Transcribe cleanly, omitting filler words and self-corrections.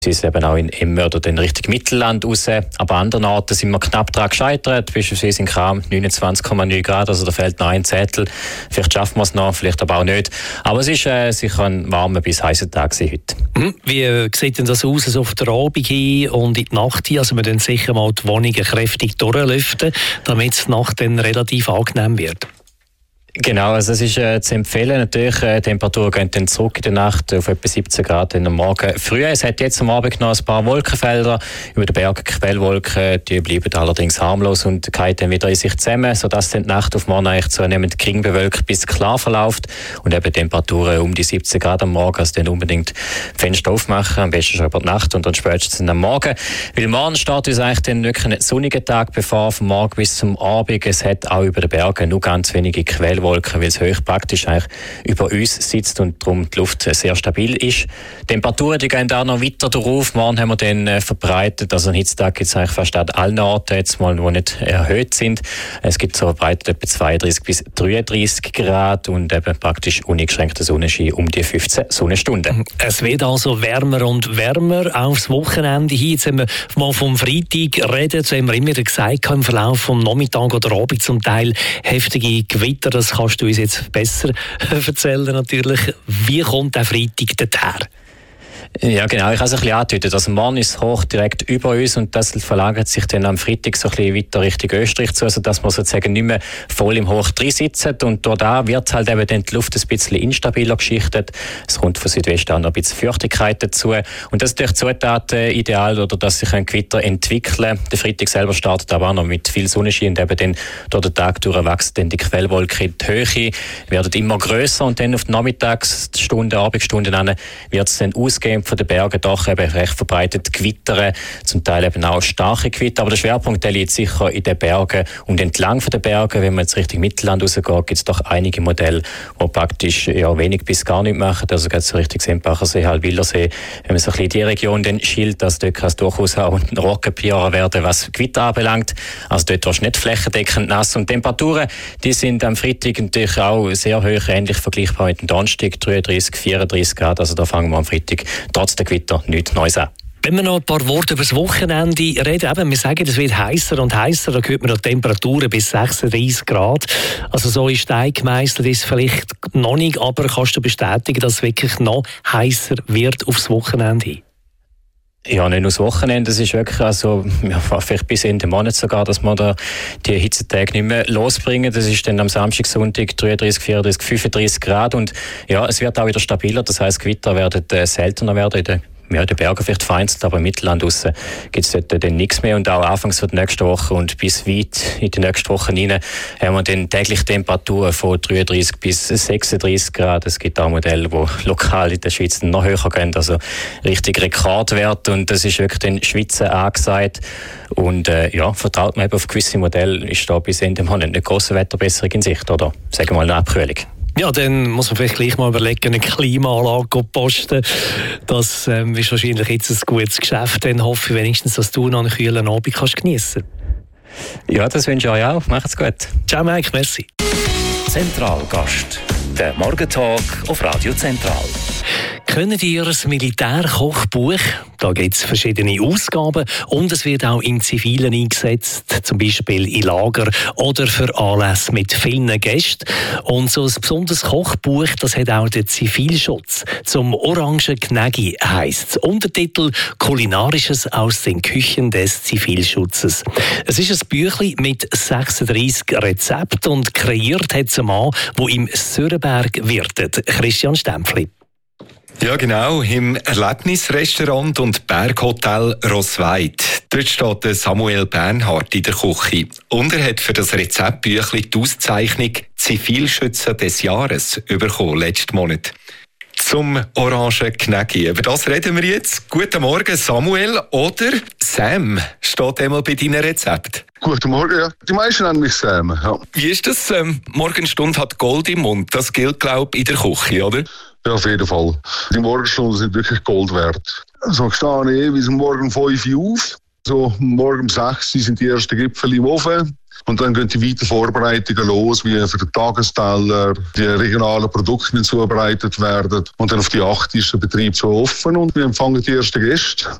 Sie ist eben auch in Emme oder dann Richtung Mittelland raus. Aber an anderen Orten sind wir knapp daran gescheitert. Beispielsweise in Cham 29,9 Grad, also da fehlt noch ein Zettel. Vielleicht schaffen wir es noch, vielleicht aber auch nicht. Aber es ist sicher ein warmer bis heißer Tag heute. Wie sieht denn das aus, also auf der Abend hin und in die Nacht hin? Also wir dann sicher mal die Wohnungen kräftig durchlüften, damit die Nacht dann relativ angenehm wird. Genau, also es ist zu empfehlen. Natürlich, die Temperaturen gehen dann zurück in der Nacht auf etwa 17 Grad am Morgen früh. Es hat jetzt am Abend noch ein paar Wolkenfelder über den Bergen, Quellwolken, die bleiben allerdings harmlos und fallen dann wieder in sich zusammen, sodass dann die Nacht auf morgen eigentlich zunehmend gering bewölkt bis klar verläuft und eben Temperaturen um die 17 Grad am Morgen, also dann unbedingt Fenster aufmachen, am besten schon über die Nacht und dann spätestens am Morgen. Weil morgen steht uns eigentlich dann wirklich ein sonniger Tag bevor, vom Morgen bis zum Abend. Es hat auch über den Bergen nur ganz wenige Quellwolken, weil es hoch praktisch eigentlich über uns sitzt und darum die Luft sehr stabil ist. Die Temperaturen die gehen auch noch weiter drauf. Morgen haben wir dann verbreitet, also einen Hitztag gibt es eigentlich fast an allen Orten jetzt mal, die nicht erhöht sind. Es gibt so verbreitet etwa 32 bis 33 Grad und eben praktisch uneingeschränkter Sonnenschein um die 15 Sonnenstunden. Es wird also wärmer und wärmer aufs Wochenende hin. Jetzt haben wir mal vom Freitag reden, jetzt haben wir immer gesagt, im Verlauf vom Nachmittag oder Abend zum Teil heftige Gewitter. Das kannst du uns jetzt besser erzählen natürlich. Wie kommt der Freitag dorthin? Ja, genau. Ich habe es ein bisschen angedeutet. Also morgen ist das Hoch direkt über uns und das verlagert sich dann am Freitag so ein bisschen weiter Richtung Österreich zu, also dass wir sozusagen nicht mehr voll im Hoch drin sitzen und dort wird halt eben dann die Luft ein bisschen instabiler geschichtet. Es kommt von Südwesten auch noch ein bisschen Feuchtigkeit dazu und das ist durch Zutat ideal, oder dass sich ein Gewitter entwickeln. Der Freitag selber startet aber auch noch mit viel Sonnenschein und eben dann durch den Tag durch wächst dann die Quellwolke in die Höhe, werden immer grösser und dann auf die Nachmittagsstunden, Abendstunden an wird es dann ausgehen von den Bergen doch eben recht verbreitet Gewitter, zum Teil eben auch starke Gewitter, aber der Schwerpunkt der liegt sicher in den Bergen und entlang von den Bergen, wenn man jetzt Richtung Mittelland rausgeht, gibt es doch einige Modelle, die praktisch wenig bis gar nicht machen, also geht so Richtung Sempachersee, Halbwillersee, wenn man so ein bisschen in die Region dann schielt, also dort kann es durchaus auch ein Rockenpier werden, was Gewitter anbelangt, also dort ist nicht flächendeckend nass und Temperaturen, die sind am Freitag natürlich auch sehr hoch, ähnlich vergleichbar mit dem Donnerstag, 33, 34 Grad, also da fangen wir am Freitag trotz der Gewitter nichts Neues an. Wenn wir noch ein paar Worte über das Wochenende reden, eben, wir sagen, es wird heißer und heißer, da hört man noch Temperaturen bis 36 Grad. Also so in Stein gemeißelt ist es vielleicht noch nicht, aber kannst du bestätigen, dass es wirklich noch heißer wird aufs Wochenende hin? Ja, nicht nur das Wochenende, es ist wirklich, also, vielleicht bis Ende Monat sogar, dass wir da die Hitzetage nicht mehr losbringen. Das ist dann am Samstag, Sonntag 33, 34, 35 Grad und ja, es wird auch wieder stabiler, das heisst, Gewitter werden seltener werden in den Bergen vielleicht vereinzelt, aber im Mittelland draussen gibt es dort dann nichts mehr und auch anfangs der nächsten Woche und bis weit in die nächste Woche hinein haben wir dann täglich Temperaturen von 33 bis 36 Grad. Es gibt auch Modelle, die lokal in der Schweiz noch höher gehen, also richtig Rekordwert und das ist wirklich den Schweizer angesagt und vertraut man eben auf gewisse Modelle, ist da bis Ende Monat eine grosse Wetterbesserung in Sicht oder sagen wir mal eine Abkühlung. Ja, dann muss man vielleicht gleich mal überlegen, eine Klimaanlage zu posten. Das ist wahrscheinlich jetzt ein gutes Geschäft. Dann hoffe ich wenigstens, dass du noch einen kühlen Abend geniessen kannst. Ja, das wünsche ich euch auch. Macht's gut. Ciao, Mike. Merci. Zentralgast. Der Morgentalk auf Radio Zentral. Kennt ihr das Militärkochbuch? Da gibt es verschiedene Ausgaben und es wird auch in Zivilen eingesetzt, zum Beispiel in Lager oder für Anlässe mit vielen Gästen. Und so ein besonderes Kochbuch, das hat auch den Zivilschutz. Zum Orangen Gnägi heisst es. Untertitel «Kulinarisches aus den Küchen des Zivilschutzes». Es ist ein Büchlein mit 36 Rezepten und kreiert hat es ein Mann, der im Sörenberg wirtet. Christian Stempfli. Ja, genau, im Erlebnisrestaurant und Berghotel Rossweid. Dort steht Samuel Bernhard in der Küche. Und er hat für das Rezeptbüchlein die Auszeichnung Zivilschützer des Jahres bekommen, letzten Monat. Zum Orangen Gnägi. Über das reden wir jetzt. Guten Morgen, Samuel oder Sam. Steht einmal bei deinem Rezept. Guten Morgen, ja. Die meisten nennen mich Sam. Ja. Wie ist das? Morgenstunde hat Gold im Mund. Das gilt, glaube ich, in der Küche, oder? Ja, auf jeden Fall. Die Morgenstunden sind wirklich Gold wert. So stehe ich bis morgen 5 Uhr auf. So morgen um 6 Uhr sind die ersten Gipfel im Ofen. Und dann gehen die weiteren Vorbereitungen los, wie für den Tagesteller, die regionalen Produkte müssen zubereitet werden. Und dann auf die 8 ist der Betrieb so offen und wir empfangen die ersten Gäste.